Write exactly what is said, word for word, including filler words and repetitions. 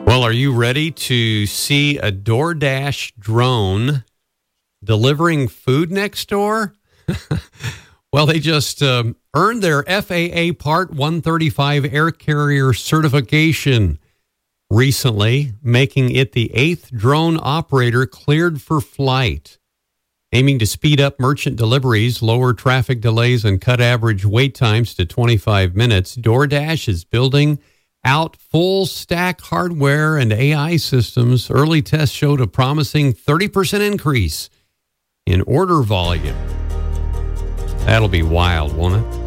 Well, are you ready to see a DoorDash drone delivering food next door? Well, they just um, earned their F A A Part one thirty-five air carrier certification recently, making it the eighth drone operator cleared for flight. Aiming to speed up merchant deliveries, lower traffic delays, and cut average wait times to twenty-five minutes, DoorDash is building out full stack hardware and A I systems. Early tests showed a promising thirty percent increase in order volume. That'll be wild, won't it?